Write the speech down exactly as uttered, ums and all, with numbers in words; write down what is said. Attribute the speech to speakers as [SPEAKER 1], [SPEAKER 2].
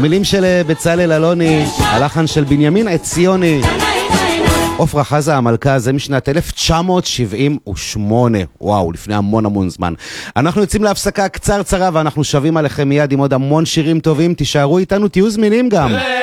[SPEAKER 1] מילים של בצלאל אלוני, הלחן של בנימין עציוני. עופרה חזה המלכה, זה משנת אלף תשע מאות שבעים ושמונה. וואו, לפני המון המון זמן. אנחנו יוצאים להפסקה קצרצרה ואנחנו שווים עליכם מיד עם עוד המון שירים טובים. תישארו איתנו, תהיו זמינים גם.